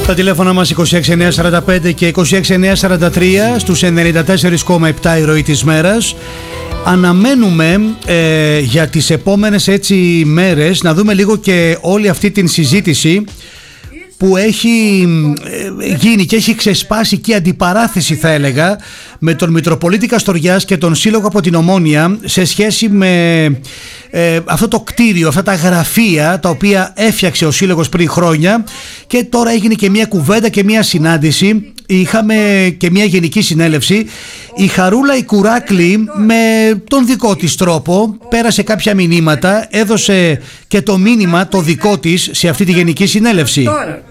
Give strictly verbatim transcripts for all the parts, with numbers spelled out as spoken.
Τα τηλέφωνα μας είκοσι έξι εννιακόσια σαράντα πέντε και είκοσι έξι εννιακόσια σαράντα τρία στους ενενήντα τέσσερα κόμμα επτά η ροή της μέρας. Αναμένουμε ε, για τις επόμενες έτσι μέρες να δούμε λίγο και όλη αυτή την συζήτηση που έχει ε, γίνει και έχει ξεσπάσει και αντιπαράθεση, θα έλεγα, με τον Μητροπολίτη Καστοριάς και τον Σύλλογο από την Ομόνια σε σχέση με ε, αυτό το κτίριο, αυτά τα γραφεία τα οποία έφτιαξε ο Σύλλογος πριν χρόνια, και τώρα έγινε και μια κουβέντα και μια συνάντηση. Είχαμε και μια γενική συνέλευση. Η Χαρούλα η Κουράκλη με τον δικό της τρόπο πέρασε κάποια μηνύματα, έδωσε και το μήνυμα το δικό της σε αυτή τη γενική συνέλευση. Τώρα,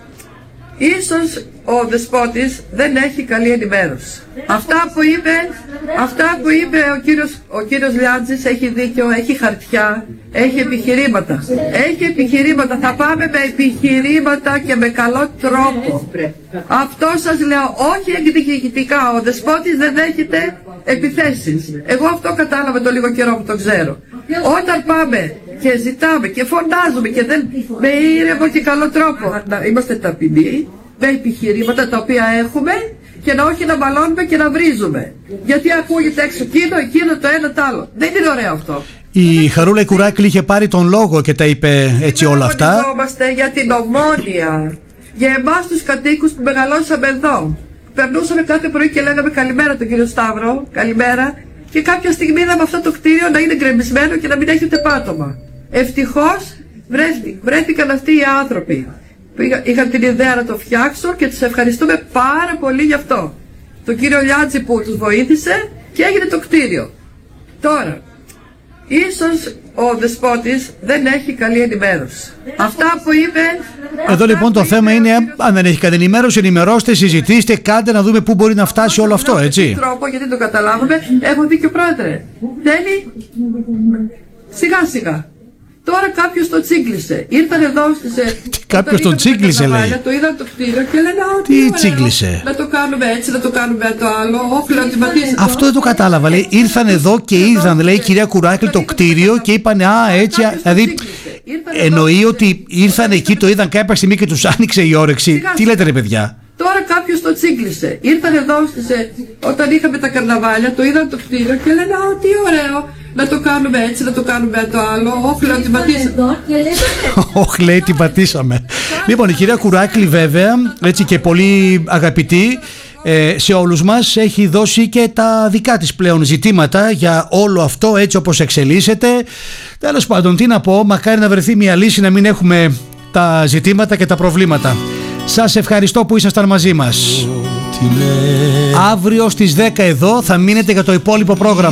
ίσως ο Δεσπότης δεν έχει καλή ενημέρωση. Αυτά που είπε, αυτά που είπε ο κύριος, ο κύριος Λιάντζης έχει δίκιο, έχει χαρτιά, έχει επιχειρήματα. Έχει επιχειρήματα, θα πάμε με επιχειρήματα και με καλό τρόπο. Αυτό σας λέω, όχι εκδικητικά, ο Δεσπότης δεν δέχεται επιθέσεις. Εγώ αυτό κατάλαβα το λίγο καιρό που το ξέρω. Όταν πάμε και ζητάμε και φωνάζουμε και δεν, με ήρεμο και καλό τρόπο, να είμαστε ταπεινοί, με επιχειρήματα τα οποία έχουμε, και να όχι να μπαλώνουμε και να βρίζουμε. Γιατί ακούγεται έξω εκείνο, εκείνο, το ένα, το άλλο. Δεν είναι ωραίο αυτό. Η Χαρούλα η Κουράκλη είχε πάρει τον λόγο και τα είπε έτσι όλα αυτά. Αγωνιζόμαστε για την Ομόνια, για εμάς τους κατοίκους που μεγαλώσαμε εδώ. Περνούσαμε κάθε πρωί και λέγαμε καλημέρα τον κύριο Σταύρο, καλημέρα, και κάποια στιγμή είδαμε αυτό το κτίριο να είναι γκρεμισμένο και να μην έχει ούτε πάτωμα. Ευτυχώς βρέθηκαν αυτοί οι άνθρωποι. Είχαν την ιδέα να το φτιάξουν και τους ευχαριστούμε πάρα πολύ γι' αυτό. Τον κύριο Λιάτζη που τους βοήθησε και έγινε το κτίριο. Τώρα, ίσως ο Δεσπότης δεν έχει καλή ενημέρωση. Αυτά που είπε... Εδώ λοιπόν το θέμα είναι, αν δεν έχει καλή ενημέρωση, ενημερώστε, συζητήστε, κάντε να δούμε πού μπορεί να φτάσει όλο αυτό, έτσι. Τρόπο, γιατί το καταλάβουμε, έχω δίκιο πρόεδρε. Θέλει σιγά σιγά. Τώρα κάποιος το τσίγκλισε. Ήρθαν εδώ στις... Κάποιος τον τσίγκλισε, λέει. Το είδαν το κτίριο και λένε ότι. Τι τσίγκλισε? Να το κάνουμε έτσι, να το κάνουμε το άλλο. Όχι, να τιματίσει. Αυτό δεν το κατάλαβα. Λέει, ήρθαν εδώ και είδαν, λέει, η κυρία Κουράκλη, το κτίριο και είπαν α, έτσι. Δηλαδή, εννοεί ότι ήρθαν εκεί, το είδαν κάποια στιγμή και τους άνοιξε η όρεξη. Τι λέτε, ρε παιδιά? Τώρα κάποιος το τσίγκλισε. Ήρθαν εδώ στις, όταν είχαμε τα καρναβάλια, το είδαν το κτίριο και λένε α, τι ωραίο. Να το κάνουμε έτσι, να το κάνουμε το άλλο. Όχι, λέει, την πατήσαμε. Όχι, λέει, την πατήσαμε. Λοιπόν, η κυρία Κουράκλη, βέβαια, έτσι και πολύ αγαπητή ε, σε όλους μας, έχει δώσει και τα δικά της πλέον ζητήματα για όλο αυτό, έτσι όπως εξελίσσεται. Τέλος πάντων, τι να πω, μακάρι να βρεθεί μια λύση, να μην έχουμε τα ζητήματα και τα προβλήματα. Σας ευχαριστώ που ήσασταν μαζί μας. Αύριο στις δέκα εδώ θα μείνετε για το υπόλοιπο πρόγραμμα.